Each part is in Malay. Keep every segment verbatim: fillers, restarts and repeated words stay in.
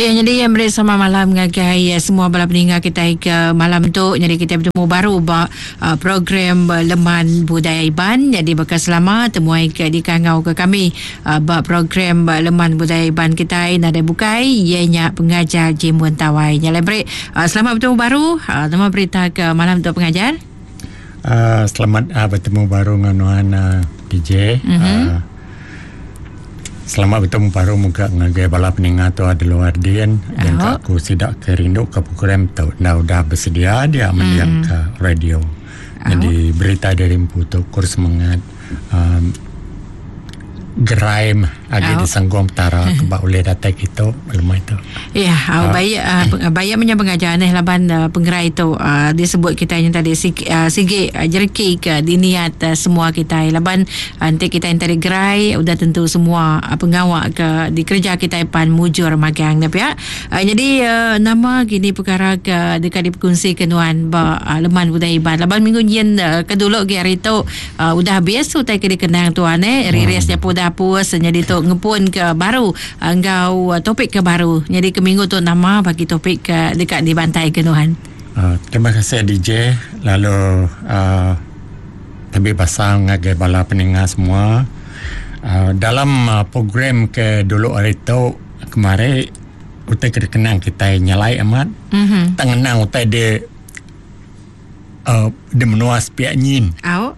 Ya, jadi yang bersama malam ngagai semua bala pendengar kita ke malam tu. Jadi kita bertemu baru ba uh, program uh, Leman Budaya Iban. Jadi bekas selama temuai ke di kangau ke kami uh, ba program uh, Leman Budaya Iban kita nada bukai ianya pengajar Jimun Tawai. Nyala break. Uh, selamat bertemu baru. Uh, nama berita ke malam tu pengajar. Uh, selamat uh, bertemu baru dengan uh, D J. Mm-hmm. Uh, Selamat bertemu baru muka ngagai bala pendengar tu ada luar dian yang oh. aku sidak kerindu ke program tu dah dah bersedia dia mendiam mm. ke radio. Oh. Jadi berita dari Mpu tu kurs semangat um, gerai agak oh. disanggung tara kebak oleh data kita lemah itu. Ya, uh, uh, baik uh, baik punya pengajaran eh laban uh, penggerai itu uh, disebut kita yang tadi sige uh, sige uh, jerki ke diniat uh, semua kita laban uh, nanti kita yang tadi gerai udah tentu semua uh, pengawak ke di kerja kita pan mujur magang ya. Uh, jadi uh, nama gini perkara ke dekat dikongsi kenuan ba uh, Leman Budaya Iban laban minggu yen uh, kedulu ge hari tu uh, udah biasa tai ke dikenang tuan eh riris dia pun hapus jadi tu ngepun ke baru engkau uh, topik ke baru jadi ke minggu tu nama bagi topik ke dekat di Bantai Kenuhan. Uh, terima kasih D J. Lalu uh, tapi pasang ngagai bala pendengar semua uh, dalam uh, program ke dulu hari tu kemarin utai kekenang kita nyalai amat mm-hmm. tangenang utai de uh, de menuas piak nyin. Au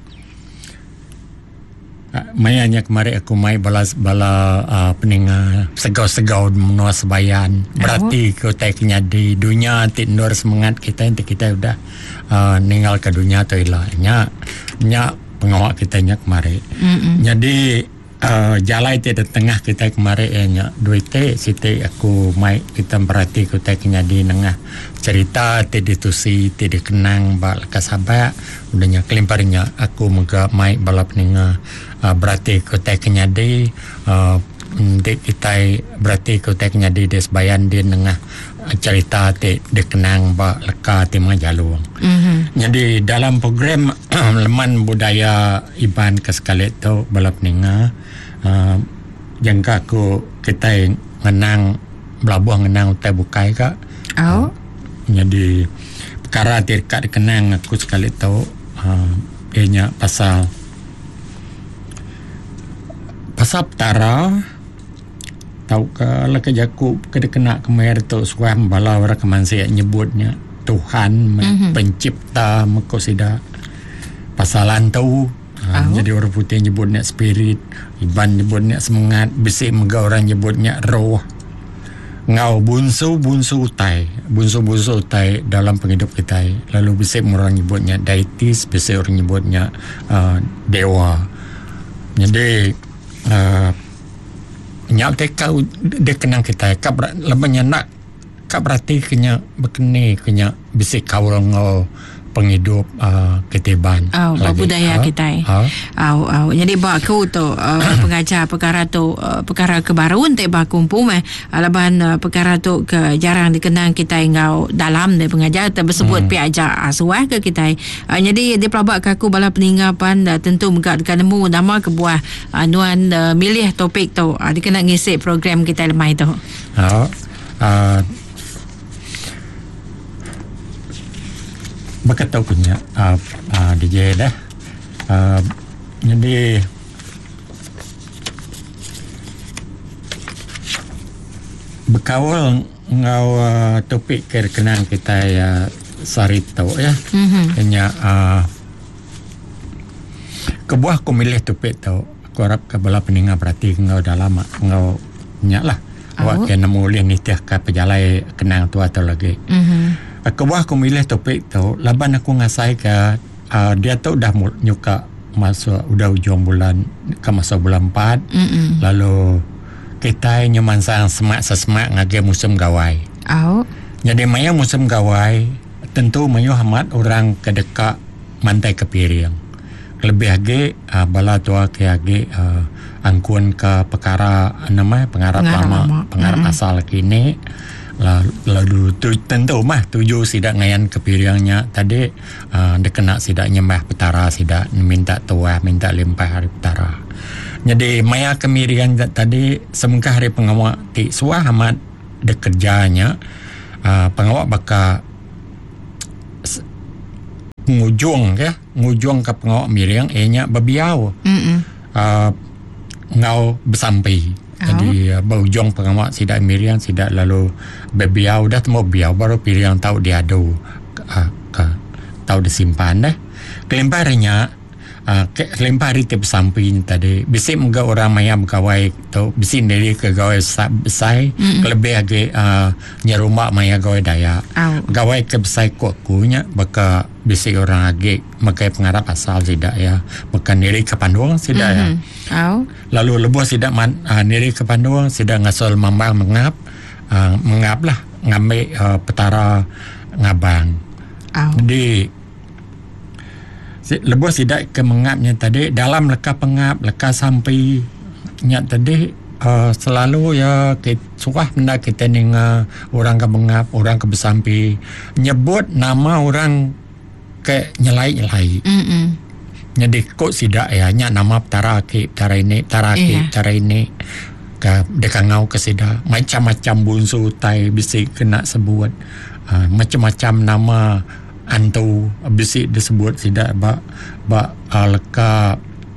Uh, mayanya kemarin aku mai balas bala uh, pendengar segau-segau menua sebayan berarti oh. kita kena di dunia tindur semangat kita nanti kita udah uh, ninggal ke dunia tu ilah nya nya pengawak kita nya kemarin mm-mm. Jadi uh, jalai ti di tengah kita kemarin eh, nya duit te siti aku mai kita berarti kita kena di tengah cerita ti ditusi ti dikenang bal kasabak udahnya kelimparinya aku mega mai bala pendengar Uh, berarti kita kenyadi uh, di kita berarti kita kenyadi di sebayan di tengah cerita ti dikenang ba leka ti majalung. Mm-hmm. Jadi dalam program Leman Budaya Iban ke sekali tu bala pendengar uh, yang aku kita ngenang belabuh ngenang utai bukai kak. Oh. Uh, jadi perkara ti dekat dikenang aku sekali tu uh, ianya pasal pasal tara tahu ke laka jaku kena kena kemer tu suam bala orang kemansia nyebutnya Tuhan mm-hmm. pencipta makosida pasalan tu ha, oh. Jadi orang putih nyebutnya spirit, Iban nyebutnya semangat, besi mega orang nyebutnya roh. Ngau bunsu bunsu utai bunsu bunsu utai dalam penghidup kita. Lalu besi orang nyebutnya deities, besi orang nyebutnya uh, dewa. Jadi Uh, nyak teka dia kenang kita kap lemanya nak kap berarti kenya berkeni kenya bisi kawal ngau penghidup uh, ketiban oh, budaya ha? Kita ha? oh, oh. Jadi bak aku tu uh, pengajar perkara tu uh, perkara kebaruan te bak kumpul meh alaban uh, perkara tu ke jarang dikenang kita ngau dalam de pengajar tersebut hmm. pi ajar asuah ke kita uh, jadi dia pelabak ke aku bala peninggapan uh, tentu megak dekat nemu nama kebuah uh, nuan uh, milih topik tu uh, dikenang ngisi program kita lemah itu. Oh, uh, Bakatau punya uh, uh, D J dah uh, jadi berkawal ngau uh, topik kekenang kita ya sarito ya mm-hmm. Hanya uh, kebuah aku milih topik tu aku harap ke bala pendengar berarti ngau dah lama ngau nyak lah oh. Awak kena mulih ni tiap ke pejalai kenang tu atau lagi mm-hmm. Aku buah aku milih topik tu laban aku ngasai ke uh, dia tu dah nyuka masuk udah ujung bulan ke masa bulan empat mm-mm. Lalu kita nyaman sang semak sesemak ngage musim gawai oh. Jadi maya musim gawai tentu mayu hamat orang ke dekat Mantai Kepiring lebih lagi uh, bala tua ke lagi uh, angkun ke perkara namanya pengarap lama pengarap mm-hmm. asal kini lalu tu, tentu mah tuju sidak ngayan kepiriangnya tadi uh, dia kena sidak nyembah petara sidak minta tuah minta limpah hari petara jadi maya kemirian tadi semengkah hari pengawak ti suah amat ada kerjanya uh, pengawak bakal ngujung ya ngujung ke pengawak miriang enya babiau uh, ngau bersampai. Oh. Jadi uh, berujung pengawak sidak miriang sidak lalu babiau dah temu biau baru miriang tahu dia ada uh, ke tahu disimpan dah kelemparinya. Uh, kelempari tiap samping tadi bisik mga orang maya berkawai tu bisik dari ke gawai besai lebih lagi uh, nyarumah maya gawai daya oh. Gawai ke besai kuatkunya baka bisik orang lagi makai pengarap asal tidak ya maka niri ke Panduang tidak mm-hmm. ya oh. Lalu lebuh tidak man, uh, niri ke Panduang tidak ngasal mambang mengap uh, mengap lah ngambil uh, petara ngabang oh. Jadi lebuh sidak ke mengapnya tadi dalam leka pengap leka sampai nya tadi uh, selalu ya kita suah benda kita ninga orang ke mengap orang ke bersampai nyebut nama orang ke nyelai-nyelai mm-hmm. Jadi kok sidak ya nya nama petara ke petara ini petara ke yeah. petara ini ke dekangau ke sidak macam-macam bunsu tai bisik kena sebut uh, macam-macam nama antu bisik disebut tidak bak bak uh, leka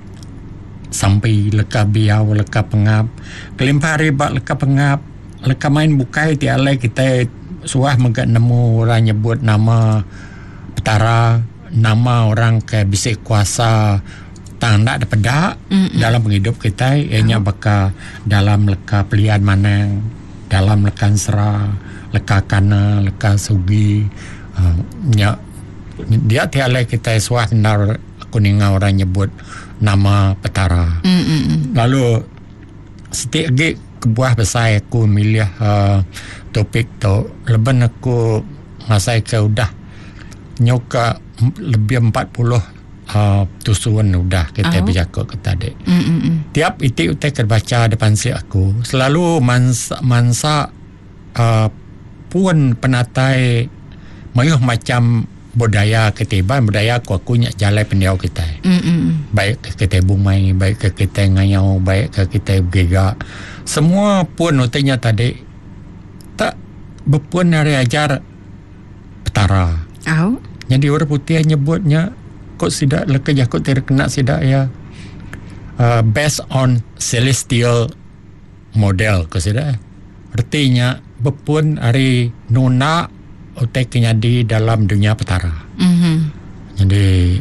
sampai leka biau leka pengap kelempari bak leka pengap leka main bukai tialai kita suah megak nemu orang nyebut nama petara nama orang ke bisik kuasa tanda ada pedak mm-hmm. dalam penghidup kita ianya oh. Baka dalam leka pelian manang dalam lekan sera leka kana leka sugi Uh, nya, dia tialai kita suah nar aku ninga orang nyebut nama petara. Mm-mm. Lalu setiap lagi kebuah besar aku milih uh, topik tu leban aku masa ke udah nyoka lebih empat puluh uh, tusuan udah kita oh. bercakap ke tadi. Mm-mm. Tiap itu utai terbaca depan si aku selalu mansa, mansa uh, pun penatai mayuh macam budaya ketiban budaya ku akunya jalai pendiau kita. Mm-mm. Baik ke kita bumai, baik ke kita ngayau, baik ke kita gega. Semua pun utanya tadi tak berpun hari ajar petara. Oh. Jadi orang putih nyebutnya kok sidak lekejah kok terkena sidak ya uh, based on celestial model kok sidak. Artinya berpun hari nuna utai kenyadi dalam dunia petara. Mm-hmm. Jadi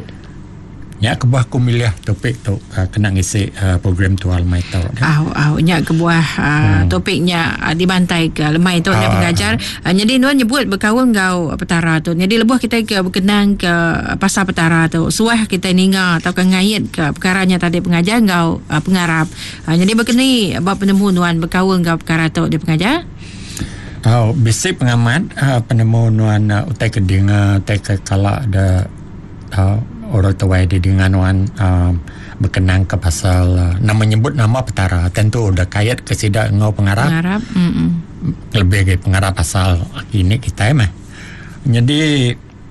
nya kebuah ku milih topik tu uh, kena ngisi uh, program tu almai tau. Au au nya kebuah uh, hmm. topiknya uh, dibantai ke lemai tu nya pengajar. Uh, jadi nuan nyebut berkawan gau petara tu. Jadi lebuh kita ke berkenang ke pasal petara tu. Suah kita ninga atau ke ngait ke perkaranya tadi pengajar gau uh, pengarap. Uh, jadi berkeni bab penemu nuan berkawan gau perkara tu dia pengajar. Oh, bisik pengamat uh, penemu nuan uh, utai kedinga utai ke kala ada uh, orang tua di dengan nuan uh, berkenang ke pasal uh, nama nyebut nama petara tentu udah kait ke sidak ngau pengarap, pengarap. Lebih ke pengarap pasal ini kita mah. Jadi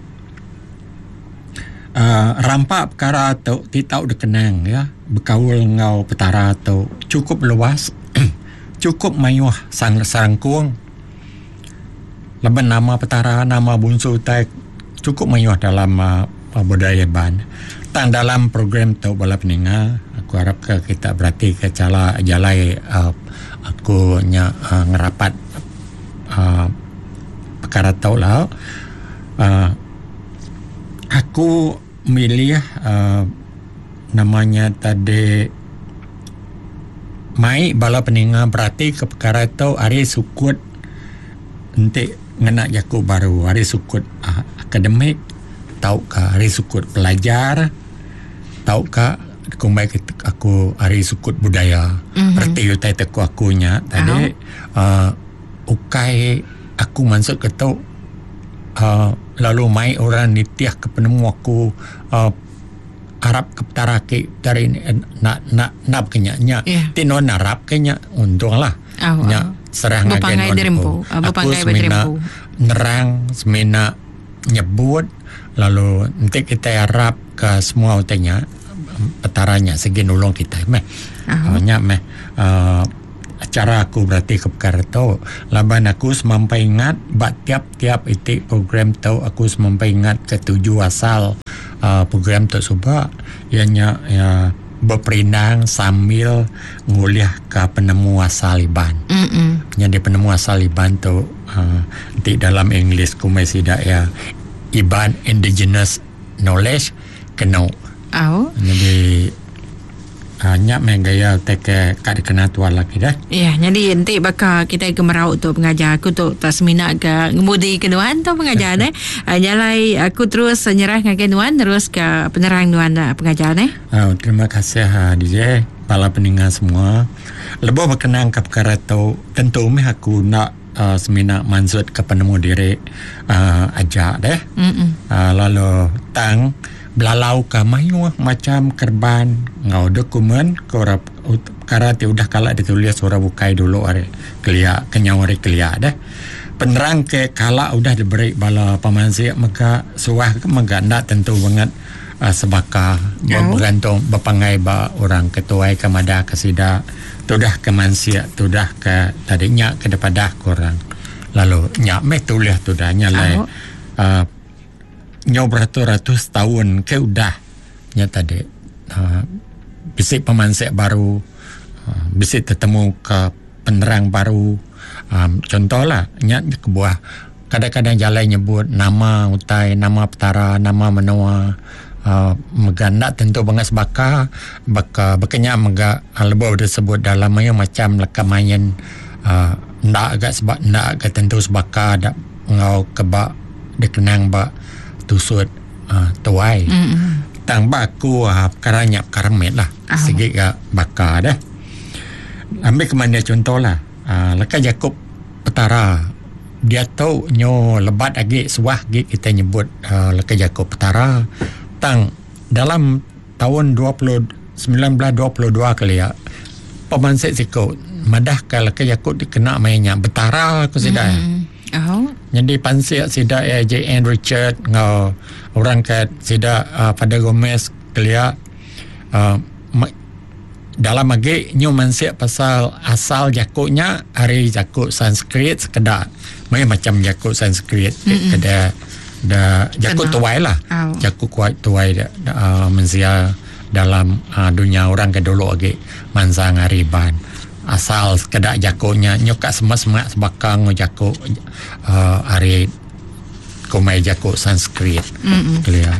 uh, rampak perkara tu titau dikenang ya berkaul ngau petara tu cukup luas cukup mayuh sang sarangkuang leban nama petara nama bunsu tai cukup mayuh dalam uh, budaya ban tang dalam program tu bala peninga aku harap ke kita berarti ke cala jalai uh, aku nya uh, ngerapat uh, perkara tau lah uh, aku milih uh, namanya tadi mai bala peninga berarti ke perkara tau hari sukut nanti ngena jaku baru hari sukut uh, akademik tahu ka hari sukut pelajar tahu ka kumbai aku hari sukut budaya mm-hmm. berarti utai teku akunya tadi uh, ukai aku masuk ke tau uh, lalu mai orang nitiah ke penemu aku uh, Arab ke petara ke dari nak nak nak kenya nya yeah. Tinon Arab kenya untunglah oh, nya serah ngagen on aku semena nerang semena nyebut lalu nanti kita harap ke semua utenya petaranya segi nulung kita meh uh-huh. nya meh uh, acara aku berarti ke perkara tu. Laban aku semampai ingat bak tiap-tiap itik program tu aku semampai ingat ketujuh asal uh, program tu sebab ianya ya, berperinang sambil nguliah ke penemu asal Iban. Mm-mm. Jadi penemu asal Iban tu uh, di dalam English ku masih dak ya Iban Indigenous Knowledge kena. Oh. Jadi hanya menggaya teke kat kena tua lagi dah. Ya, jadi nanti bakal kita ke merau tu pengajar aku tu tak seminat ke ngemudi kenuan tu pengajar ni. Uh, Nyalai aku terus nyerah dengan kenuan terus ke penerang nuan uh, pengajar ni. Oh, terima kasih uh, D J, para pendengar semua. Lebih berkenaan ke perkara tu, tentu meh aku nak uh, seminat maksud ke penemu diri uh, ajak deh. Uh, lalu tang belalau ke mayu macam kerban ngau dokumen korap karate udah kala ditulis surah bukai dulu are kelia kenyawari kelia dah penerang ke kala udah diberi bala pamansi maka suah maka ndak tentu banget uh, sebaka oh. bergantung berpangai ba orang ketua ke mada ke sida tudah ke mansia tudah ke tadinya ke depadah korang lalu nyak meh tulis tudah nyalai oh. uh, nyaw beratus-ratus tahun ke udah nya tadi uh, bisik pemansek baru uh, bisik ketemu ke penerang baru um, contohlah nya ke buah kadang-kadang jalan nyebut nama utai nama petara nama menua uh, meganda tentu banget sebaka baka bekenya mega lebih disebut dalam macam lekamayan uh, ndak agak sebab ndak agak tentu sebaka dak ngau kebak dikenang ba tusut uh, tuai mm-hmm. tang baku uh, karanya karamet lah oh. Segi uh, baka dah ambil kemana contoh lah uh, leka Jakob petara dia tahu nyo lebat agi suah gi kita nyebut uh, leka Jakob petara tang dalam tahun dua puluh sembilan belas dua puluh dua kali ya pemansek siko madah ke leka Jakob dikena mainnya betara aku sedai mm-hmm. Oh. Jadi pansik sida eh, J N Richard ngau orang kat sida uh, pada Gomez kelia uh, ma- dalam agi nyu mansik pasal asal jakuknya hari jakuk Sanskrit sekedar mai macam jakuk Sanskrit kada da jakuk tuai lah oh. Jakuk kuat tuai da, uh, mensia dalam uh, dunia orang ke dulu agi mansa ngariban asal sekedar jakonya nyokak semas-semak sebakang jako uh, hari komai jako Sanskrit kelia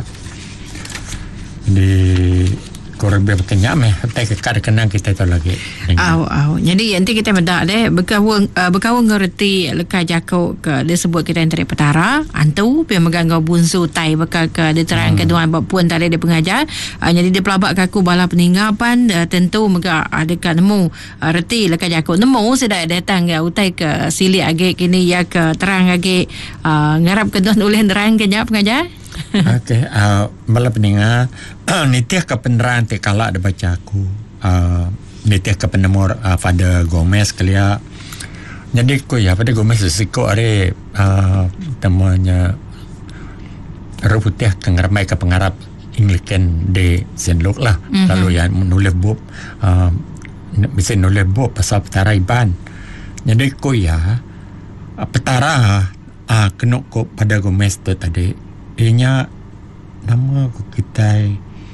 di korang biar berkenyam eh tapi kekar kenang kita tu lagi au au jadi nanti kita mendak deh berkawung uh, berkawung ngerti leka jako ke dia sebut kita antara petara antu pi megang kau bunsu tai bakal ke dia terang ke tuan bab puan tadi dia pengajar uh, jadi dia pelabak ke aku bala peninggapan uh, tentu mega ada kan nemu uh, reti leka jako nemu sudah datang ke utai ke sili age kini ya ke terang age uh, ngarap ke tuan ulih terang ke nya pengajar. Okey, uh, bala pendengar nitiah ke penerangan te kala ada baca aku uh, nitiah ke penemur uh, Father Gomez kelia jadi ku ya Father Gomez siko are uh, temunya ruputiah ke ngeramai ke pengarap Anglican de Saint Luke lah mm-hmm. lalu ya menulis buku uh, bisa nulis buku pasal petara Iban jadi ku ya uh, petara uh, kena ku Father Gomez tu tadi ianya nama aku kita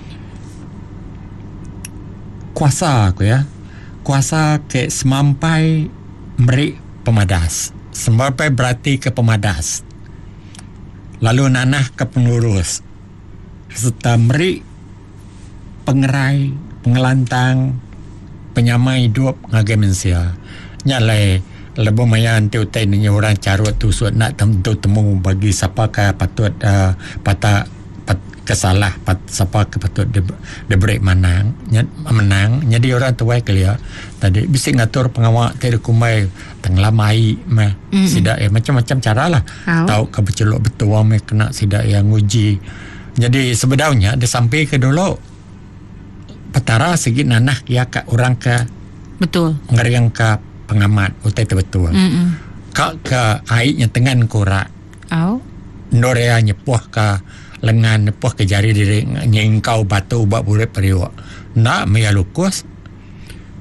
kuasa aku ya kuasa ke semampai meri pemadas semampai berarti ke pemadas lalu nanah ke pengurus serta meri pengerai pengelantang penyamai hidup ngagai mensia nyalai lebih mayan tu utai ni orang carut tu suat nak tentu temu bagi siapa ke patut uh, patah pat, kesalah pat, siapa ke patut dia de break menang nyat, menang jadi orang tu wae kelia tadi bisa ngatur pengawak tadi kumai tenglamai mah mm-hmm. Sida eh macam-macam cara lah oh. Tahu ke berceluk betul mah kena sida yang uji jadi sebenarnya dia sampai ke dulu petara segi nanah ya ke orang ke betul ngeriang ke pengamat utai tu betul. Mm-mm. Kak ke airnya tengan korak. Oh. Norea nyepuh ke lengan nyepuh ke jari diri nyengkau batu buat boleh periwak. Nak mea lukus.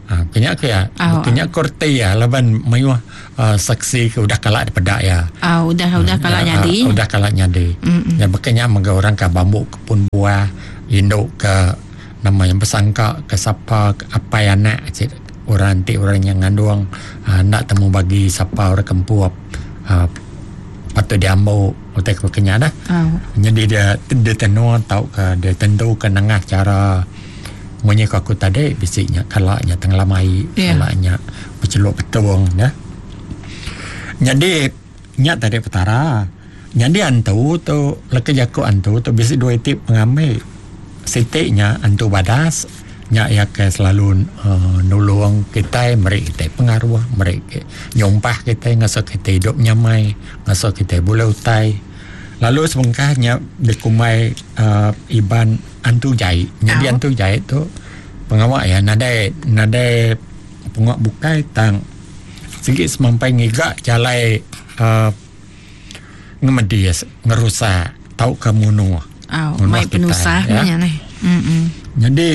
Ah, kenyak ke ya, Oh, kenyak korte ya, laban mayuh uh, saksi ke udah kalak di pedak ya. Ah, udah udah kalah Ah, nyadi. ah, udah kalak nyadi. Mm-mm. Ya bekenya mengga orang ke bambu kebun buah, induk ke nama yang bersangka ke siapa ke apa yang nak cik orang nanti orang yang ngandung uh, nak temu bagi siapa orang kempu uh, patut diambil utai ke bekenya dah. Oh. Jadi dia dia tenung tahu ke dia tentu ke nengah cara Mwenye aku tadi bisiknya kalaknya tengah lamai, yeah. kalaknya berceluk betuang ya. Jadi nyak tadi petara. Jadi antu tu leke jaku antu tu bisik dua tip pengambil. Sitiknya antu badas nyak ya ke selalu uh, nulung kita meri kita pengaruh meri nyompah kita ngasa kita hidup nyamai, ngasa kita boleh utai. Lalu sebengkahnya dikumai uh, iban antu jai. Jadi oh. antu jai tu pengawak ya nadai nadai pengawak bukai tang sikit semampai ngigak jalai uh, ngemedias ngerusak tahu kamu nu. Oh, mai penusah ya. Ni. Mm. Jadi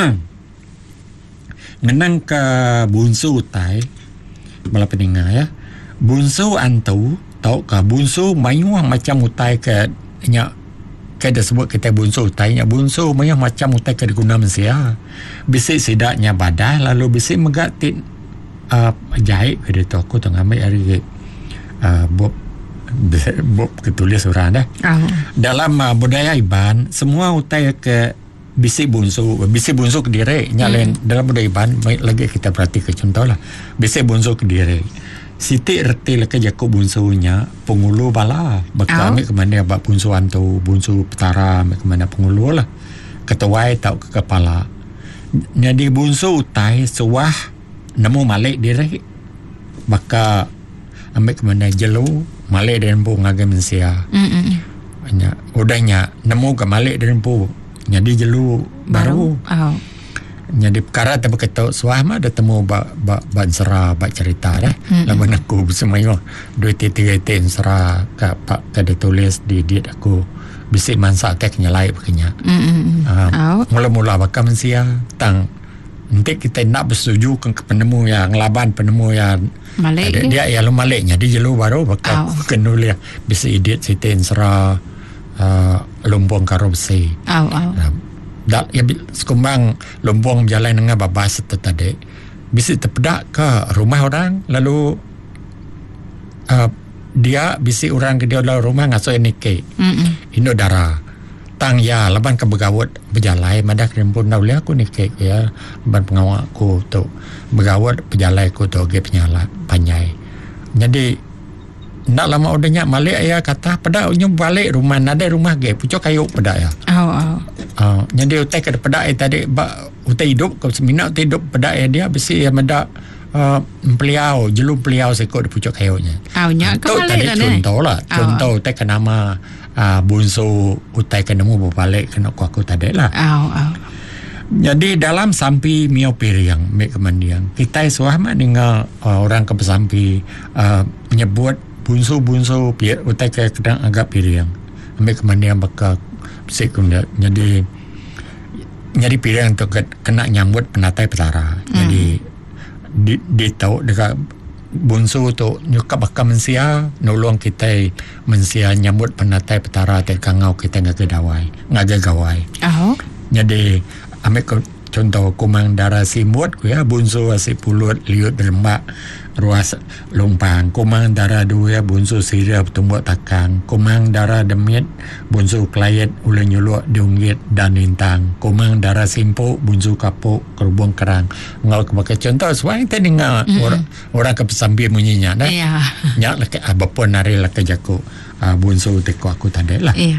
ngenang ke bunsu tai bala peninga ya. Bunsu antu tahu ke bunsu mayuang macam utai ke nya ke disebut kita bunsu utai nya bunsu mayuang macam utai ke diguna manusia. Bisik sidaknya badah lalu bisik megatin uh, jahit ke dia tu aku tengah ambil hari uh, bob bob ketulis orang dah. Oh. Dalam uh, budaya Iban semua utai ke bisik bunsu bisik bunsu ke diri nyalain hmm. dalam budaya Iban lagi kita perhati ke contoh lah bisik bunsu ke diri. Siti reti leke jakuk bunsunya pengulu bala bakal oh. ambil ke mana bak bunsu antu bunsu petara ambil ke mana pengulu lah ketuai tau ke kepala. Jadi bunsu utai suah nemu malik diri bakal ambil ke mana jelu malik dan bu ngagai mensia. Banyak udahnya nemu ke malik dan bu jadi jelu baru. baru. Oh. Jadi perkara tak berkata suah mah ada temu bak bak ban sera bak cerita dah. Mm-hmm. Lawan aku semuanya dua tiga ten sera ka pak kada tulis di diet aku bisik mansa tek nyalai bekenya. Hmm. Uh, oh. Mula-mula bakal mensia tang nanti kita nak bersetuju ke penemu yang laban penemu yang Malik ada, dia ya lu maliknya dia jelu baru bakal oh. kena lihat bisik diet siten sera uh, lumbung korupsi. Oh, oh. Uh, dak ya sekumbang lumbung berjalan dengan babas tadi bisa terpedak ke rumah orang lalu uh, dia bisi orang ke dia dalam rumah ngasuh nike Indo darah tang ya leban ke begawat berjalai madak rempun dah aku nike ya leban pengawak aku tu begawat berjalai aku tu ge penyala panjai jadi nak lama udahnya malik ya kata pedak unyu balik rumah nada rumah ge pucuk kayu pedak ya. Oh oh. Uh, jadi utai ke pedak eh, tadi ba utai hidup ke semina utai hidup pedak ya dia besi ya medak uh, peliau jelu peliau sekot di pucuk kayunya. Oh nya ke balik lah contoh lah. Oh, contoh utai ke nama uh, bunsu utai ke nemu balik kena ku aku tadi lah. Oh oh. Jadi dalam sampi mio piriang mek kemandiang kita suah mak dengan uh, orang ke sampi uh, menyebut bunsu-bunsu piat utai ke kedang agak piriang ambil kemandian bakal sekunder jadi jadi piriang tu kena nyambut penatai petara mm. jadi di, di tahu dekat bunsu tu nyuka bakal mensia nolong kita mensia nyambut penatai petara te kangau kita ngage dawai ngage gawai oh. Jadi ambil ke contoh kumang darah simut ku ya bunsu asi pulut liut derembak ruas lumpang kumang darah dua bunsu sirap tumbuk takang kumang darah demit bunsu klayet ule nyuluk diunggit dan lintang kumang darah simpu bunsu kapuk kerubung kerang ngau kebakai contoh suai tadi ngau mm-hmm. orang orang ke pesambi munyinya dah yeah. Nyak laki abapun nari laki jaku uh, bunsu teko aku tadi lah yeah.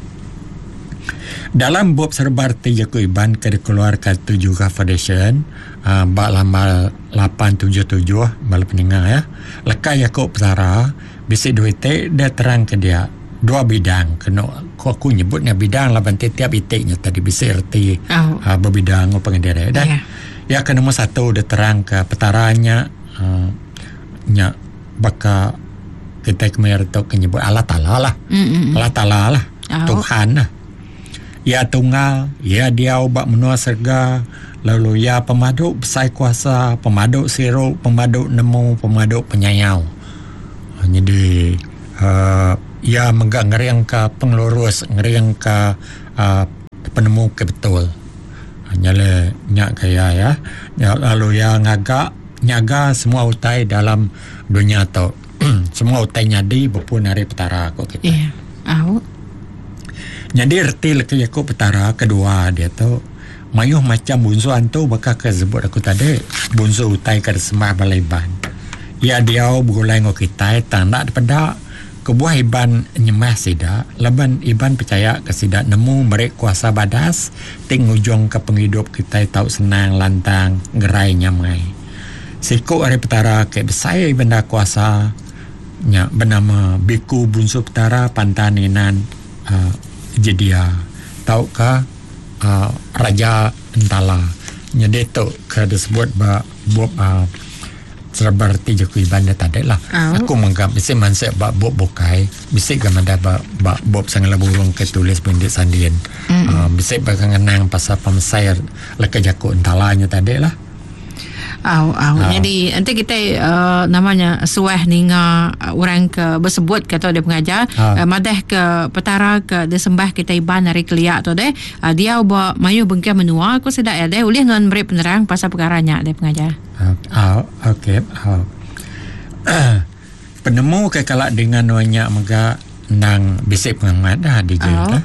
Dalam Bob Serbar Tijaku Iban ke dikeluarkan tu juga Foundation uh, bak lama lapan tujuh tujuh bala peninggal ya lekai aku petara bisi duit dia terang ke dia dua bidang kena aku, aku nyebutnya bidang laban tiap itiknya tadi bisi erti oh. uh, berbidang apa ngendera dah yeah. Ya ke nombor satu dia terang ke petaranya uh, nya baka kita kemer tu nyebut Allah Taala lah mm-hmm. Allah Taala lah oh. Tuhan lah ya tunggal ya dia ubak menua serga lalu ya pemaduk besai kuasa, pemaduk sirup, pemaduk nemu, pemaduk penyayau. Jadi uh, ya megak ngeriang ke pengelurus, ngeriang ke uh, penemu ke betul. Nyale nyak kaya ya. Lalu ya ngagak nyaga semua utai dalam dunia tu. Semua utai nyadi berpun hari petara kok kita. Iya. Au. Jadi erti leki aku petara kedua dia tu mayuh macam bunsu antu bakal ke sebut aku tadi bunsu utai ke sembah balaiban. Ya dia bergulai ngok kita tanda pada kebuah iban nyemah sida laban iban percaya ke sida nemu merek kuasa badas ting ujung ke penghidup kita tahu senang lantang gerai nyamai. Siku hari petara ke besaya benda kuasa nya bernama Biku Bunsu Petara Pantaninan uh, Jedia tahukah uh, Raja Entala jadi tu ke disebut ba bob uh, seperti Jokowi Banda tadi lah. Oh. Aku menganggap bisik mansek bak bob bokai bisik gamada bak bak bob sangat burung ketulis bendit sandian. Mm-hmm. uh, bisik bakal ngenang pasal pemsair leka Jaku Entalanya tadi lah. Au, au. Oh. Jadi nanti kita uh, namanya suah ninga uh, orang ke bersebut kata dia pengajar oh. uh, madah ke petara ke disembah kita iban hari keliak tu deh uh, dia bawa mayu bengkai menua aku sedak ya deh ulih ngan beri penerang pasal perkaranya dia pengajar. Oh, okey. Oh. Uh, penemu ke kalak dengan banyak mega nang bisik pengamat dah di je oh.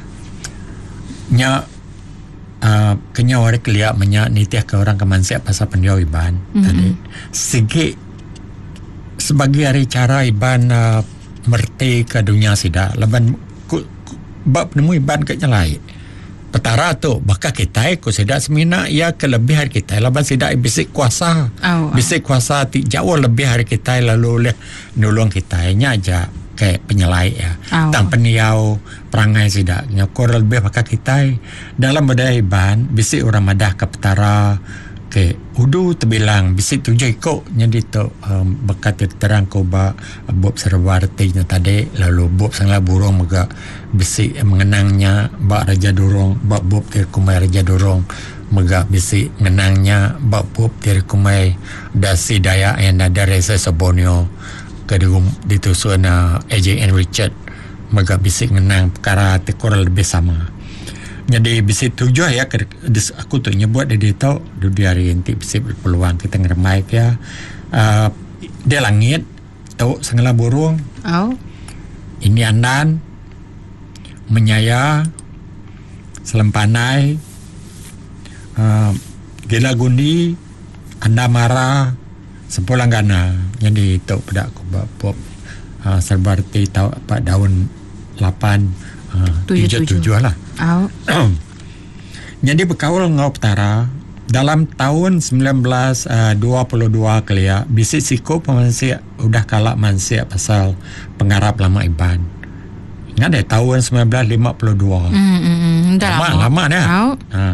nya Uh, kenya orang keliak menyak nitiah ke orang kemansiap pasal pendiau iban mm-hmm. tadi segi sebagai hari cara iban uh, merti ke dunia sida laban ku, ku, bab nemu iban ke nyalai petara tu bakal kita ku sida semina ia kelebihan kita laban sida bisik kuasa oh, bisik kuasa ti jauh lebih hari kita lalu leh nolong kita nya aja kayak penyelai ya. Oh. Tang peniau perangai sidak nyokor lebih pakai kita dalam budaya iban bisik orang madah ke petara ke udu terbilang bisik tujuh ikut jadi tu um, bekat terang ko ba bob serwarti tadi lalu bob sangla burung mega bisik mengenangnya ba raja dorong ba bob ter kumai raja dorong mega bisik mengenangnya ba bob ter kumai dasi daya yang ada resa Sobonio kedua ditusun uh, A J N Richard mega bisik ngenang perkara tekor lebih sama jadi bisik tujuh ya aku tu nyebut dia tahu di hari nanti bisik berpeluang kita ngeremai ya uh, dia langit tahu sengala burung oh. Ini andan menyaya selempanai uh, gila gundi anda marah sempulang gana jadi itu pada aku bab uh, seperti tahu apa daun lapan tujuh tujuh lah. Oh. Jadi berkaul ngau petara dalam tahun sembilan belas dua puluh dua kelia bisik siku pemansia udah kalak mansia pasal pengarap lama iban. Ingat deh tahun sembilan belas lima puluh dua. Mm, mm, mm. Lama lama dah. Oh. Ha.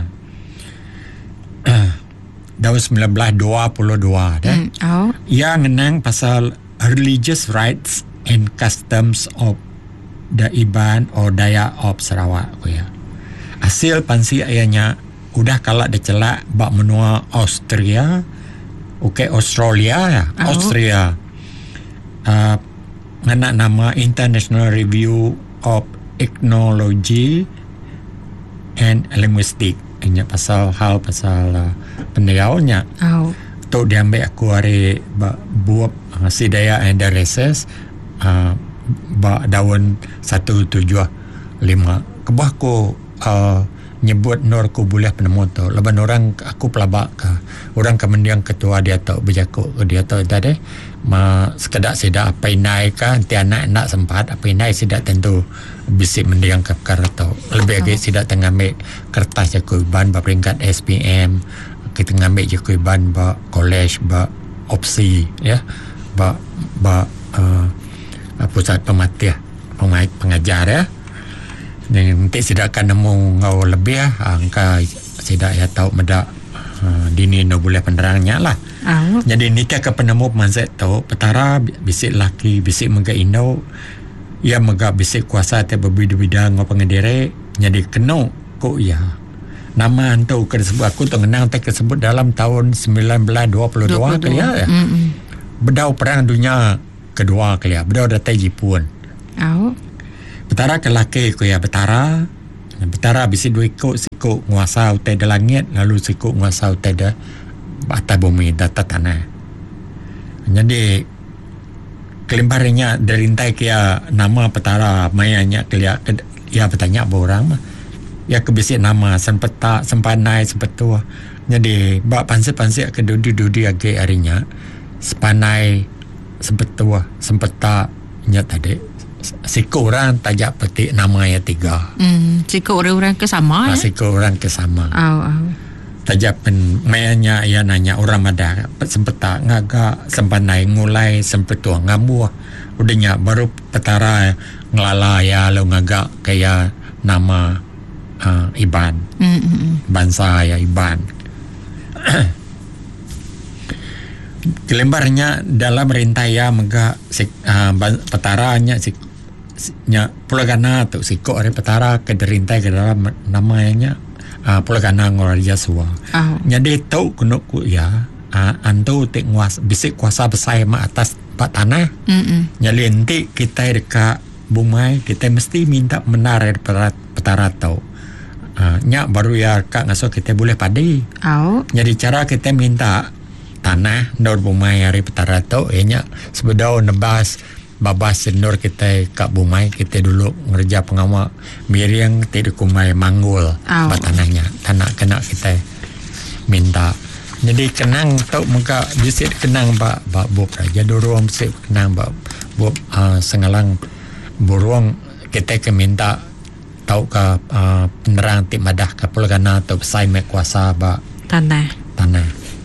Tahun sembilan belas dua puluh dua dah. Mm, oh. Ia ngenang pasal religious rights and customs of the Iban or Dayak of Sarawak ko ya. Hasil pansi ayahnya udah kalak dia celak bak menua Austria. Okey Australia ya. Oh. Austria. Uh, ngena nama International Review of Ethnology and Linguistics. Ini pasal hal pasal uh, pendiaunya. Oh. Tu diambil aku hari buat uh, si daya and the reses uh, ba daun satu tujuh lima. Kebah aku uh, nyebut nur ku boleh penemu tu. Leban orang aku pelabak ke orang kemendiang ketua dia tu berjaku dia tu tadi ma sekedar sidak apa inai ka nanti anak nak sempat apa inai sidak tentu bisik mendiang ke perkara tu. Lebih lagi sidak tengah ambil kertas jaku iban ba peringkat S P M kita ngambil jaku iban ba college ba opsi ya ba ba uh, pusat pematih pengajar ya. Dan nanti sidak akan nemu ngau lebih ya angka sidak ya tahu medak uh, dini no boleh penerangnya lah. Oh. Jadi ni ke penemu manset tahu petara bisik laki bisik mega indo ia mega bisik kuasa te berbida-bida ngau pengendere jadi kena ko ya nama antu kesebut aku tu kenang tak kesebut dalam tahun sembilan belas dua puluh dua kali ya. Mm-hmm. Bedau perang dunia kedua kali ya. Bedau datang Jepun. Oh. Betara ke laki ku ya betara. Betara bisi dua ikut sikut nguasa utai de langit lalu sikut nguasa utai de atas bumi data tanah. Jadi kelimparnya derintai kia nama petara mayanya kelia ya bertanya orang mah. Ya kebisi nama sempeta sempanai sempetua. Jadi bak pansi-pansi ke dudi-dudi age harinya sepanai sempetua sempeta nya tadi siku orang tajak petik nama ya tiga. Hmm, siku orang-orang ke sama. Ha, siku orang ke sama. Au au. Tajak pen mayanya ya nanya orang ada sempeta ngaga sempanai ngulai sempetua ngamu. Udahnya baru petara ngelala ya lo ngaga kayak nama Uh, Iban mm-hmm. bangsa ya Iban. Kelembarnya dalam rintaya mega uh, petaranya si, si nya Pulagana tu siko ari petara ke derintai ke dalam namanya uh, Pulagana Ngoraja Suwa. Oh. Jadi tau kuno ku ya uh, antu tik nguas bisik kuasa besar ma atas pak tanah. Mm-hmm. Nyali enti kita dekat bumai kita mesti minta menarik petara, petara tau. Uh, nya baru ya kak ngaso kita boleh padi. Oh. Jadi cara kita minta tanah daur bumai hari petara tu, eh nya sebedau nebas babas sendor kita kak bumai kita dulu ngerja pengawal miriang tidak kumai manggul oh. Tanahnya tanah kena kita minta. Jadi kenang tau muka bisik kenang ba ba bob raja dorong bisik kenang ba bob uh, sengalang burung kita ke minta tau ka uh, penerang ti madah ka Pulagana atau besai mek kuasa ba tanah tanah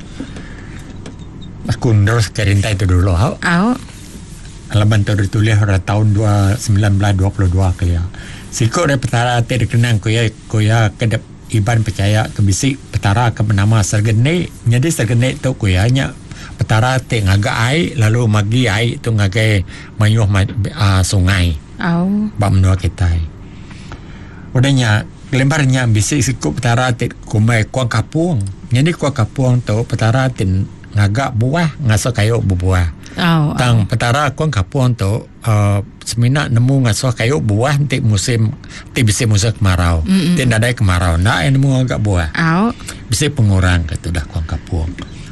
aku terus kerintai itu dulu hau au alaban tu ditulis pada tahun sembilan belas dua puluh dua kali ya sikut dari petara ti dikenang kuya kuya kedep Iban percaya ke bisik petara ke bernama Sergene. Jadi Sergene tu kuya nya petara ti ngaga ai lalu magi ai tu ngagai mayuh uh, sungai au ba menua kita. Udahnya lembarnya bisik sikut petara tit kumai kuang kapuang. Jadi kuang kapuang tu petara tit ngagak buah ngaso kayu buah. Oh, tang oh. Petara kuang kapuang tu uh, semina nemu ngaso kayu buah nanti musim ti bisik musim kemarau. Mm-hmm. Ti nadai kemarau nak nemu ngagak buah. Oh. Bisik pengurang kata dah kuang kapuang.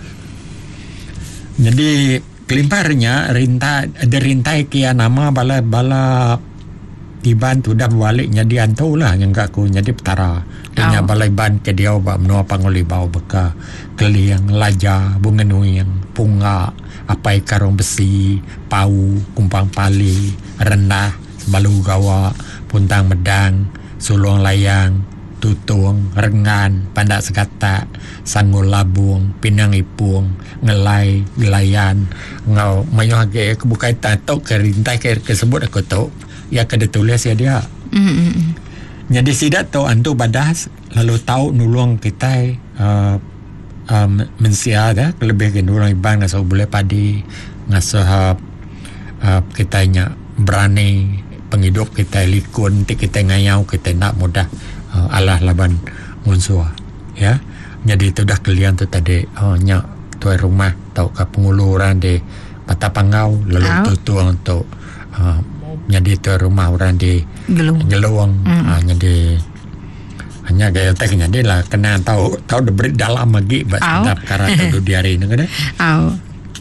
Jadi kelimparnya rintai ada rintai kia nama bala bala Iban tu dah balik jadi antau lah yang aku jadi petara. Dia oh. balai ban ke dia ba menua panguli bau beka keliang laja bunga nuyang punga apai karong besi pau kumpang pali rendah balu gawa puntang medang sulung layang tutung rengan pandak segata sangul labung pinang ipung ngelai gelayan ngau mayuh age kebukai tato kerintai ke kesebut aku tu ya kada tulis ya dia. Mm-hmm. Jadi sidat tu antu badas lalu tahu nulung kita uh, uh, mensia dah lebih ke nulung Iban ngaso boleh padi ngaso uh, uh, kitanya berani penghidup kita likun ti kita ngayau kita nak mudah uh, alah laban munsua ya. Jadi itu dah kalian tu tadi oh nya tuai rumah tau ka penguluran di Patapangau lalu oh. tu tu untuk uh, jadi tu rumah orang di Geluang, Geluang. Mm. Ha, jadi hanya gaya teknya dia lah kena tahu tahu diberi dalam lagi buat sedap karena tu di hari ini kan? Au.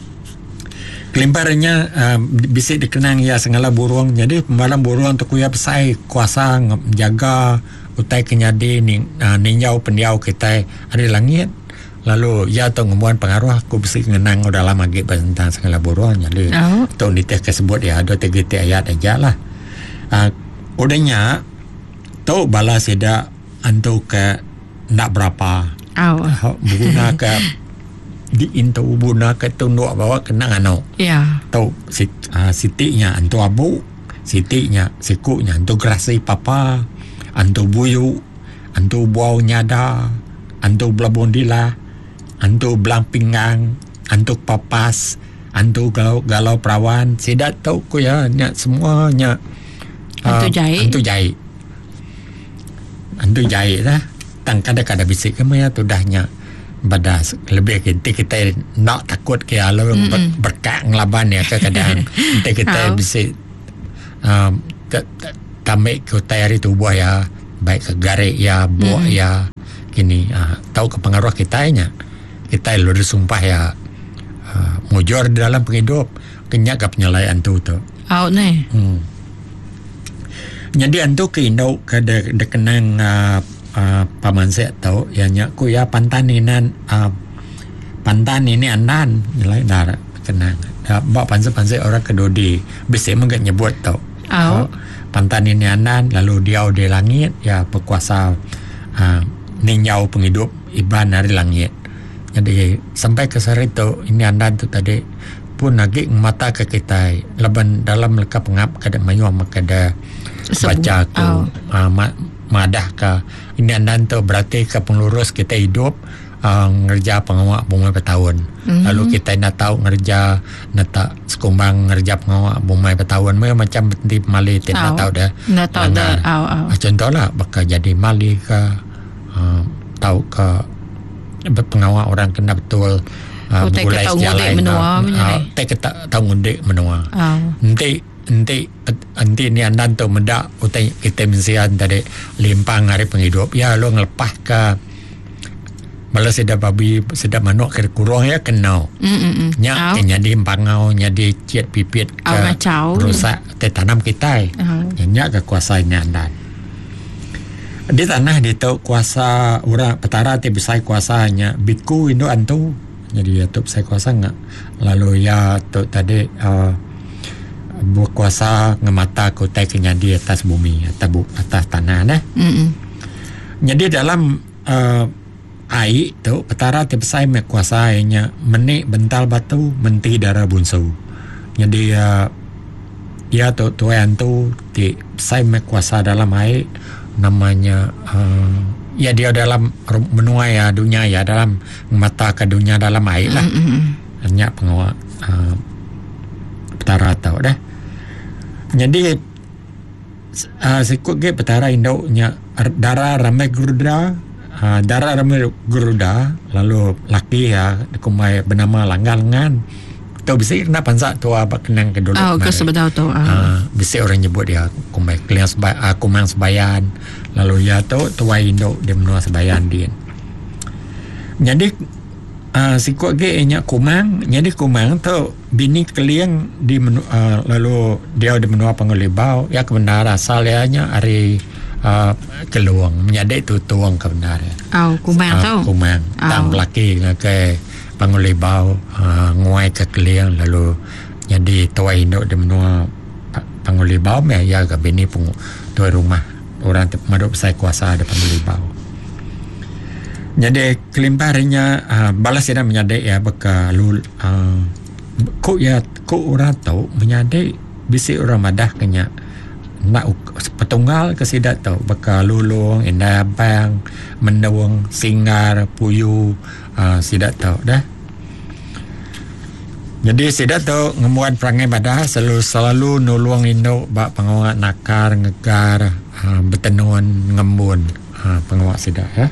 Kelimparnya uh, bisa dikenang ya segala burung. Jadi pembalam burung untuk kuya besai kuasa menjaga utai kenyadi ning uh, ninjau pendiau kita hari langit. Lalu ya tu ngumuan pengaruh aku bisa ngenang udah lama lagi tentang segala burung. Jadi oh. tu nitih kesebut ya ada tiga tiga ayat aja lah. Uh, udahnya tu balas tidak antu ke nak berapa. Oh. Uh, guna ke di into guna ke tunduk bawa kena ngano. Ya. Yeah. Tu sit, uh, sitiknya antu abu, sitiknya sikunya antu grasi papa, antu buyu, antu buau nyada, antu blabondila. Antu belang pinggang, antu papas, antu galau galau perawan, sidat tahu ku ya, nya semuanya. Antu uh, jahit. Antu jahit. Antu jahit lah. tang kadang-kadang bisik kemaya tu dahnya badas lebih kita kita nak takut ke alo ber, berkak ngelaban ya kadang kita kita bisik um, tamik ke tayari tubuh ya baik ke garik ya buah ya kini uh, tahu ke pengaruh kita nya kita lu disumpah ya uh, mujur dalam penghidup kenyak ke penyelayan tu tu au ne hmm. Jadi antu ke Indo ke de, de kenang uh, uh, paman saya tahu ya nyak ku ya pantan ini uh, pantan ini andan nilai dar kenang uh, bak panse-panse orang kedodi bisa mengak nyebut tahu oh. uh, pantan ini andan lalu dia di langit ya berkuasa uh, ninyau penghidup iban dari langit. Jadi sampai ke sari tu ini andan tu tadi pun lagi mata ke kita laban dalam leka pengap kada mayu makada baca ke oh. uh, madah ke ini andan tu berarti ke pengurus kita hidup uh, ngerja pengawak bumai bertahun mm-hmm. lalu kita nak tahu ngerja nak tak sekumbang ngerja pengawak bumai bertahun macam berhenti mali tidak oh. tahu dah nak tahu dah oh, oh. contohlah bakal jadi mali ke uh, tahu ke pengawak orang kena betul uh, mulai jalan uh, tak kita tahu ngundik menua oh. nanti nanti nanti ni andan tu mendak utai kita mensian tadi limpang hari penghidup ya lo ngelepah ke malah sedap babi sedap manuk ke kurang ya kenau mm nya oh. nyadi pangau nyadi ciat pipit ke oh, rusak te tanam kita oh. nya ke kuasanya andan di tanah di tu kuasa orang petara ti besar kuasanya biku Indo antu jadi ya tu besar kuasa enggak lalu ya tu tadi uh, berkuasa ngemata kotai kenya di atas bumi atas, bu, atas tanah nah. Mm-mm. Jadi dalam uh, air tu petara ti besar me kuasanya menik bental batu menti darah bunsu. Jadi uh, dia tu tuan tu ti besar me kuasa dalam air namanya uh, ya dia dalam benua ya dunia ya dalam mata ke dunia dalam air lah hanya pengawal uh, petara tahu dah jadi uh, sikut ke petara Indo nya darah ramai Garuda uh, darah ramai Garuda lalu laki ya kumai bernama Langgangan tu bisa kena pansak tu apa kenang ke dulu oh ke sebetau tu uh, bisa orang nyebut dia kumai klian sebay, uh, kumang sebayan lalu ya tu tua Indo dia menua sebayan dia jadi uh, sikut ke nya kumang jadi kumang tu bini keliang di menu, uh, lalu dia di menua pengulibau ya kebenaran asalnya hari uh, keluang menjadi tu tuang kebenaran oh kumang uh, tu kumang oh. Tang laki ke pangulibau uh, nguai ke keliang lalu jadi tua Indo di menua pangulibau me ya ke bini pung tua rumah orang maduk besar kuasa ada pangulibau jadi kelimpahannya uh, balas tidak menyadai ya beka lul uh, kok ya kok orang tahu menyadai bisi orang madah kenya nak petunggal ke sidat tahu beka lulung indah bang menawang singar puyu uh, sidat tahu dah jadi sidat tahu ngemuat perangai badah selalu selalu nulung Indo bak pengawak nakar ngegar uh, betenun ngembun uh, pengawak sidat ya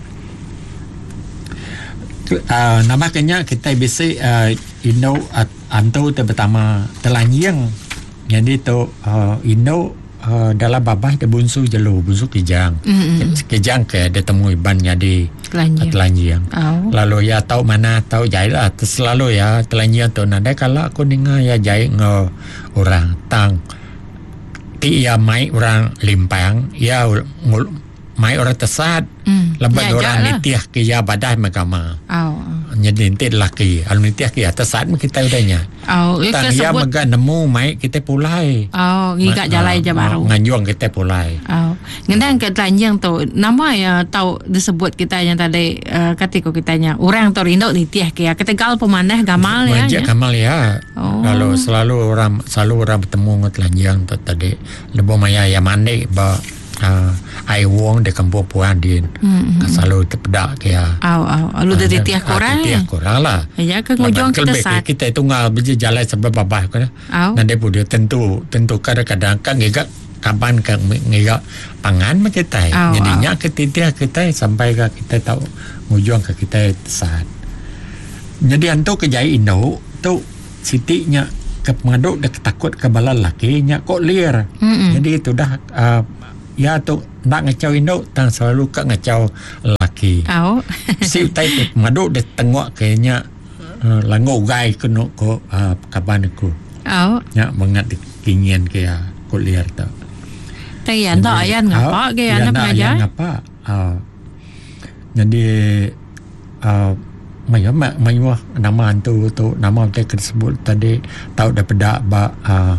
uh, nama kenya kita bisa uh, Indo uh, antu tu pertama telanjang jadi tu uh, Indo uh, dalam babah dia bunsu jelu bunsu kijang mm-hmm. kijang ke dia temui ban jadi telanjang, telanjang. Oh. Lalu ya tahu mana tahu jahit lah selalu ya telanjang tu nada kalau aku dengar ya jahit nge orang tang ti ya mai orang limpang ya ngul mai orang tesat mm. lebat ya, orang nitiah ke ya badah magama oh. Jadi nanti laki kalau nitiah ke atas saat kita udahnya oh, tang ya maga nemu mai kita pulai oh ngigak jalai je baru nganjuang kita pulai oh ngendang ke telanjang tu nama ya tahu disebut kita yang tadi uh, ketika kitanya orang tu Indo nitiah ke kita gal pemanah gamal ya ya gamal ya oh. Lalu selalu orang selalu orang bertemu dengan telanjang tu tadi lebo maya ya mandi ba uh, ai wong de kampung puan din mm-hmm. Selalu terpedak ke ya au au lalu uh, dari tiah korang tiah korang lah ya ke ngujung kita saat kita tunggal berjalan sebab babah kan nanti pun dia tentu tentu kadang-kadang kan gigak kapan ke ngira pangan mah kita. Oh, Jadinya oh. Ketitiah kita sampai ke kita tahu ngujung ke kita saat. Jadi antu kejai Indo tu sitinya ke pengaduk dah takut ke bala laki nya kok liar. Mm-mm. Jadi itu dah uh, ya tu nak ngacau Indo tang selalu ke ngacau laki. Oh. Si tai pengaduk dah tengok kayaknya uh, lango gai kena ko uh, kapan aku. Oh. Ya mengat kingin ke ya kok liar tu. Tapi anda ayan ngapa ke anda pengajar? Ngapa? Uh, jadi uh, Maya mak mayuah nama antu tu nama kita tersebut tadi tahu dah pedak ba uh,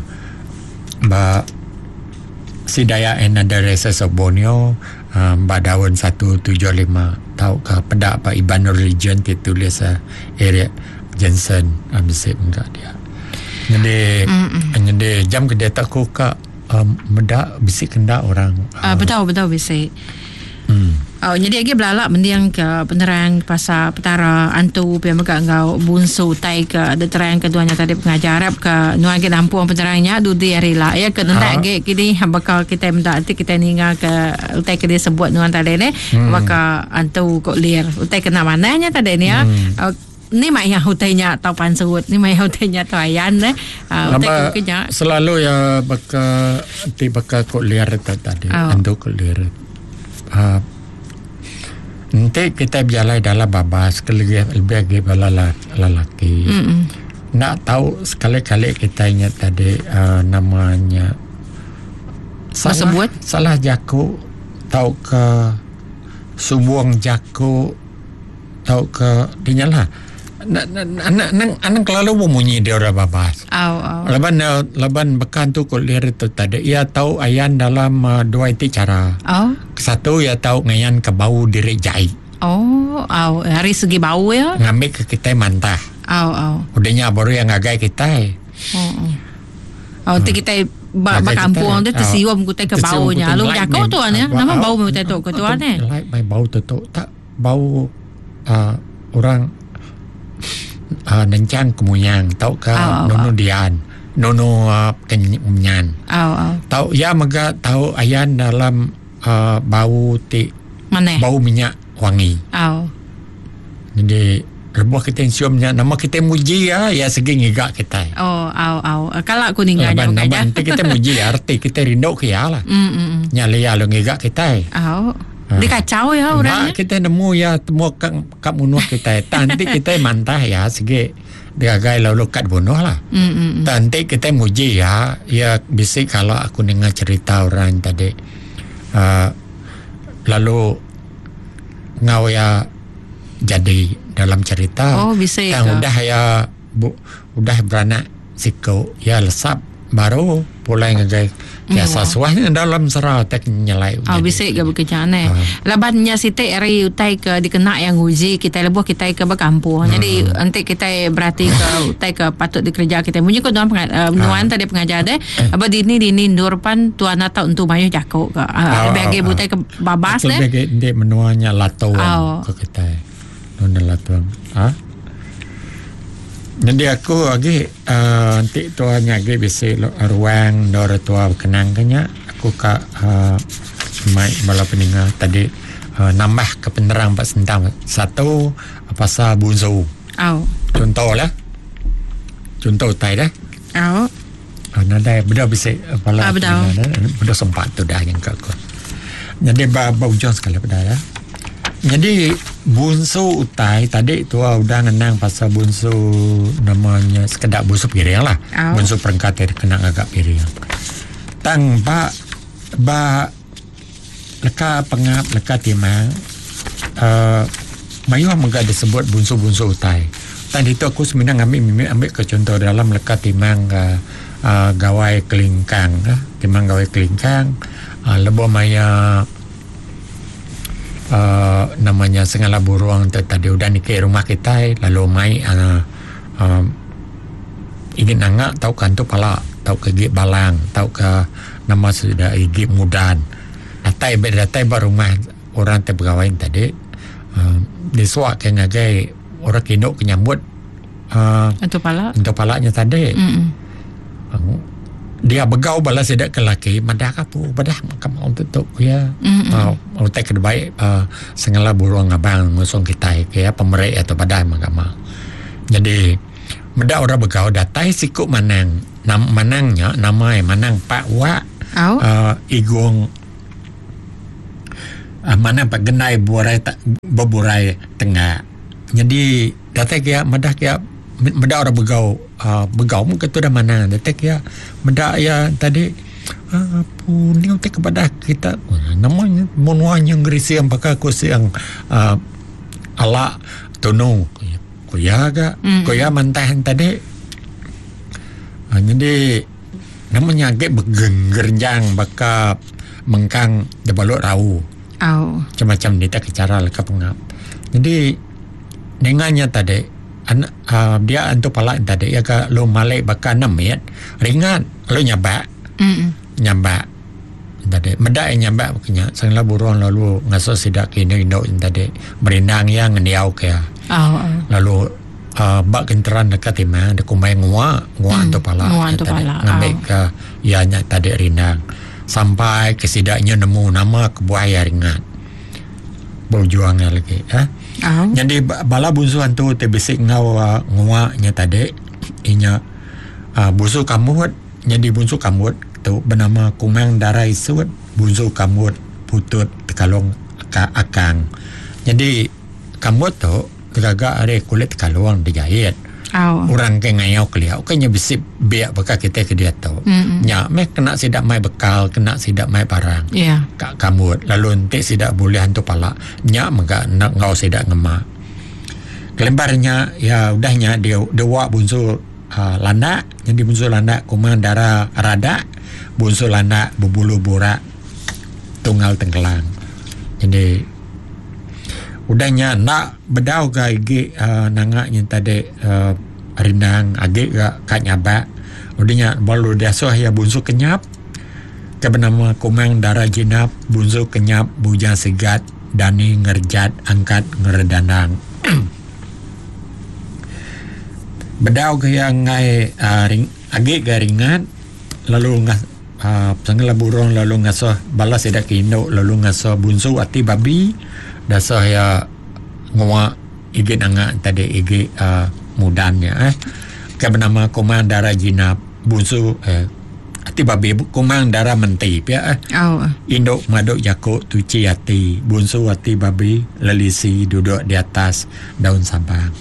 ba Sidaya Another Races of Borneo uh, ba daun satu tujuh lima tahu ke pedak ba Iban Religion ditulis uh, area Jensen ambisi enggak dia. Jadi jadi jam kedai tak ku ka um, medak bisik kendak orang uh, uh, betul betul bisik. Hmm. Oh, jadi lagi belalak mendiang ke penerang pasal petara antu pia megak ngau bunsu tai ke deterang keduanya tadi pengajar Arab ke nuai ke nampung penerangnya dudi rela ya ke nendak ge kini bakal kita minta nanti kita ninga ke utai ke dia sebut nuan tadi ni hmm. bakal antu kok liar utai kena mananya tadi ni ya. Hmm. Uh, ni mai yang hutainya tau pansut ni mai hutainya tau ayan eh uh, utai ke selalu ya bakal ti bakal kok liar tadi oh. Antu kok liar uh, nanti kita berjalan dalam babas lebih lebih lagi bala lelaki. Mm-mm. Nak tahu sekali-kali kita ingat tadi uh, namanya salah sebut salah jaku tahu ke subuang jaku tahu ke dinyalah anak anak anak kelalu memunyi dia orang babas. Oh, oh. Leban leban bekan tu kuliah itu tadi. Ia tahu ayan dalam uh, dua itu cara. Oh. Satu ia tahu ngayan ke bau diri jahit. Oh, oh. Dari segi bau ya? Ngambil ke kita mantah. Oh, oh. Udahnya baru yang ngagai kita. Oh, oh. Oh, hmm. kita ba kampung tu tersium kita ke baunya. Lalu jago tu ane. Nama bau kita tu ke tu ane. Like my bau tu tu tak bau uh, orang Uh, nencang kemunyang tahu ke oh, nono oh, dian nono uh, kenyan oh, oh. tahu ya mega tahu ayan dalam uh, bau ti mana bau minyak wangi oh. Jadi rebuh kita siumnya nama kita muji ya ya segi ngigak kita oh au au kalau aku ninggalnya aja nanti kita muji arti kita rindu ke ya lah mm, mm, mm. Nyali ya lo ngigak kita oh. Dia kacau ya orangnya. Nah, kita nemu ya temu kak kak munuh kita. Nanti kita mantah ya segi dia gay lalu kat bunuh lah. Mm, mm, nanti kita muji ya ya bisik kalau aku dengar cerita orang tadi uh, lalu ngau ya jadi dalam cerita. Oh bisik. Yang udah ya bu udah beranak siko ya lesap baru pulai ngegay ya sesuai dalam serah tek nyelai. Oh bisik ke bekerjaan eh. Uh. Labannya siti eri utai ke dikena yang uji kita lebuh kita ke berkampung. Hmm. Jadi nanti kita berarti ke utai ke patut dikerja kita. Munyi ko tuan uh, nuan uh. tadi pengajar deh. Aba dini dini ndurpan tuan atau untuk mayu jakok ke. Uh, bagi butai ke babas deh. Bagi dia menuanya latuan oh. ke kita. Nunda latuan. Ah. Jadi aku lagi uh, nanti tuanya lagi bisa ruang dora tua kenang kenya aku ka uh, mai bala peninga tadi uh, nambah ke penerang pak sentang satu pasal bunzu. Oh. Contoh lah. Contoh tai dah. Oh. Uh, nada beda bisa bala. Ah, beda. Beda sempat tu dah yang aku. Jadi ba ba ujung sekali pada ya. Jadi bunsu utai tadi tu udah ngenang pasal bunsu namanya sekedar bunsu piring lah. Oh. Bunsu perangkat dia kenang agak piring. Tang ba ba leka pengap leka timang uh, mayu mengga disebut bunsu-bunsu utai. Tadi tu aku sebenarnya ambil mimi ambil ke contoh dalam leka timang uh, uh, gawai kelingkang uh, timang gawai kelingkang uh, lebo maya Uh, namanya segala burung tadi udah ni ke rumah kita lalu mai uh, uh, ingin angak tahu kan tu pala tahu ke gig balang tahu ke nama sudah gig mudan datai berdatai baru rumah orang terpegawai tadi uh, disuak ke ngagai orang kinok kenyambut uh, untuk pala untuk palanya tadi uh, dia begau bala sedak ke laki madah kapu badah makam on tutup ya uh, utek ke baik uh, sengala burung abang ngusung kita ya pemerek atau badai makam jadi meda orang begau datai sikuk manang nam manangnya namai manang pak wa oh. uh, igong uh, mana pak genai burai tak beburai tengah jadi datai kia madah kia meda orang begau uh, begau mungkin tu dah mana datai kia meda ya tadi uh, punya utek kepada kita namanya monuanya ngerisi yang pakai kursi yang uh, ala tunung kuya ga mm. kuya mantahan tadi uh, jadi namanya agak begenggerjang baka mengkang debalok rau oh. macam-macam dia tak cara leka pengap jadi dengannya tadi An, uh, dia antu palak tadi ya ka lo malai baka enam ya ringan lo nyabak mm. nyabak tadi meda nyabak punya sangla burung lalu ngaso sidak kini indo tadi berenang yang ngeniau ke oh, oh. lalu uh, bak kenteran dekat timah de kumai ngua ngua mm. antu palak ngambil oh. ke ya nya tadi renang sampai ke sidaknya nemu nama kebuaya ringan berjuangnya lagi eh Oh. Jadi bala bunsuan tu terbisik ngau uh, ngua nya tadi inya uh, bunsu kamut jadi bunsu kamut tu bernama kumang darah isut bunsu kamut putut tekalong ka akang jadi kamut tu gagak ada kulit tekalong dijahit oh. orang ke ngayau keliau kanya bisip biak baka kita ke dia tu mm-hmm. nya mek kena sidak mai bekal kena sidak mai barang yeah. ka kamut lalu ente sidak boleh hantu pala nya mega nak ngau sidak ngema kelembarnya ya udahnya dia dewa bunsul uh, landa jadi bunsul landa kumang darah rada bunsul landa berbulu borak tunggal tenggelam jadi udahnya nak bedau ga igi uh, nangaknya tadi uh, renang agak ga kat nyabak udahnya balu dasoh ya bunsu kenyap ke bernama kumang darah jinap bunsu kenyap bujang segat dani ngerjat angkat ngeredanang bedau ga yang ngai uh, ring agak ga ringan lalu ngas uh, sangla burung lalu ngasoh balas sedak kindo lalu ngasoh bunsu ati babi dasar ya ngua igi nanga tadi igi uh, mudannya eh ke bernama kumang darah jinap bunsu eh ati babi kumang darah mentip ya eh oh. induk maduk jakuk tuci ati bunsu ati babi lelisi duduk di atas daun sabang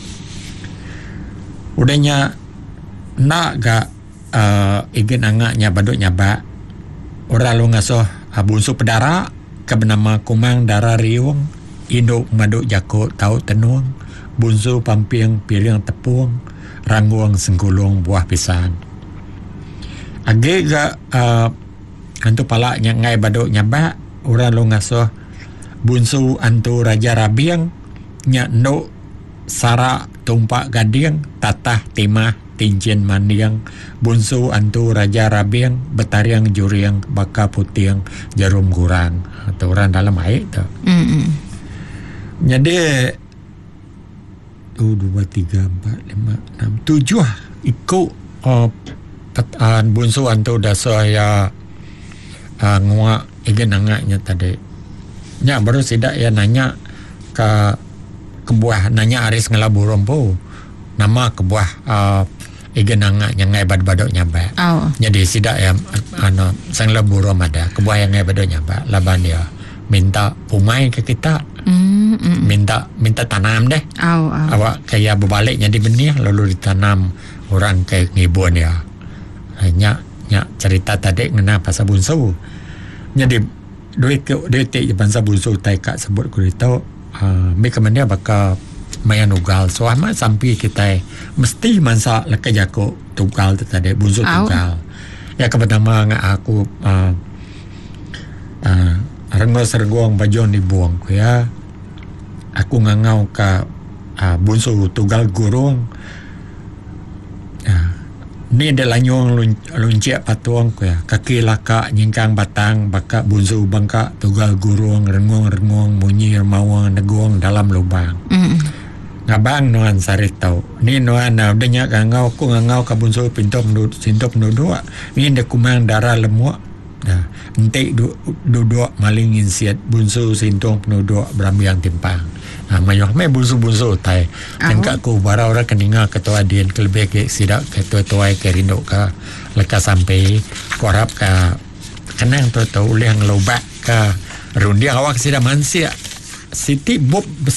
udahnya nak ga uh, igi nangaknya baduk nyabak ora lu ngasoh uh, bunsu pedara ke bernama kumang darah riung induk maduk jakuk tau tenuang bunsu pampiang piring tepung rangguang sengkulung buah pisang age ga uh, antu pala nyangai baduk nyabak orang lu ngasoh bunsu antu raja rabiang nyak no sara tumpak gading tatah timah tincin mandiang bunsu antu raja rabiang betariang juriang baka putiang jarum gurang atau orang dalam air tu mm-hmm. Jadi tu dua tiga empat lima enam tujuh ikut uh, petaan bunsuan tu dah saya uh, ngua igen angaknya tadi. Nya baru sidak ya nanya ke kebuah nanya aris ngelaburum po nama kebuah uh, igen angaknya ngai bad-badok nyaba. Oh. Jadi sidak ya ano sang laburum ada kebuah yang ngai badok nyaba laban dia minta pumai ke kita. Mm, mm. minta minta tanam deh oh, oh. awak kayak berbaliknya di benih lalu ditanam orang kayak ngibun ya hanya nya cerita tadi ngena pasal bunsu jadi duit ke duit te bangsa bunsu tai kak sebut ku itu uh, mereka mana bakal mayan ugal so amat sampai kita mesti mansa leka jako tugal tadi bunsu oh. tugal ya kepertama ngak aku uh, uh, rengos reguang bajon dibuang ku ya aku ngangau ke uh, bunsu tugal gurung uh, ni ada lanyong lun, luncik patuang ku ya kaki laka nyingkang batang baka bunsu bangka tugal gurung rengung-rengung munyi mawang neguang dalam lubang mm. ngabang nuan sari tau ni nuan na denya ngau ku ngau ka bunso pinto mendu sinto mendu ni nda kumang darah lemua nah ente du du dua maling insiat bunso sinto mendu berambiang timpang nah mayoh me bunso bunso tai tengka ku bara ora keninga ketua dien kelebe ke sidak ketua tuai ke rindo ka leka sampai korap ka kenang tu tu uleh ngeloba ka rundia awak sida mansia Siti Bob